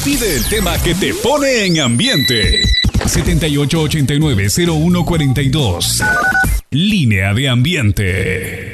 Pide el tema que te pone en ambiente. 7889-0142. Línea de ambiente.